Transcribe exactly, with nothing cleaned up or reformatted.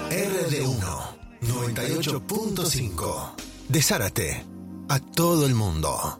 R D uno noventa y ocho punto cinco. De Zárate a todo el mundo.